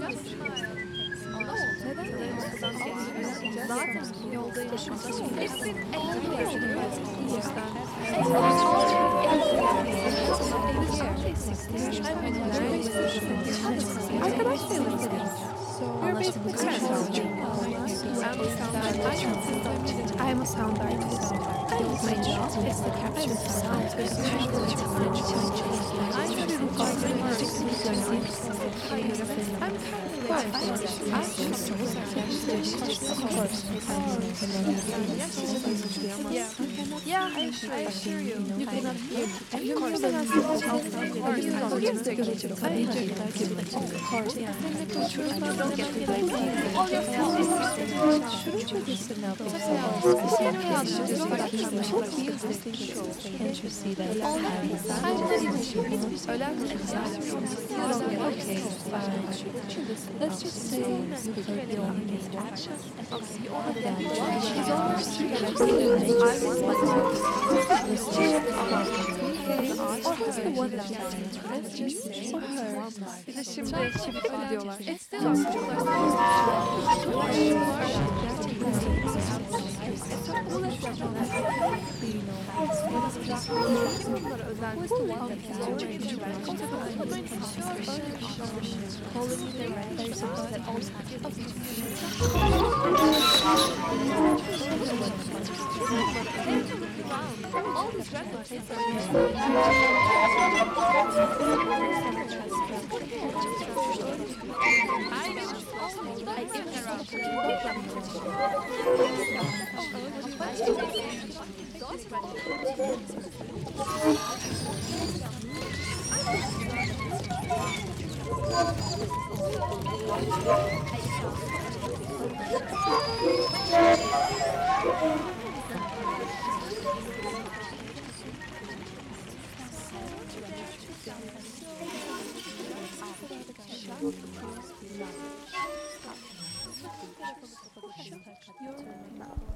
Zaten yoldayım. Arkadaş sayılırız. I am a sound artist. My job is to capture the sound of Yeah, I assure you. You cannot hear. Of course, Can't you see that it's okay, fine. Let's just say you heard the only action. bize şimdi çivit diyorlar. You're